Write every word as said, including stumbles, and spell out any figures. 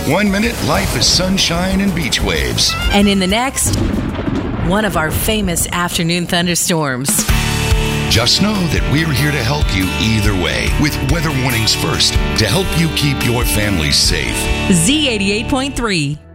One minute, life is sunshine and beach waves. And in the next, one of our famous afternoon thunderstorms. Just know that we're here to help you either way with Weather Warnings First to help you keep your family safe. Z eighty-eight point three.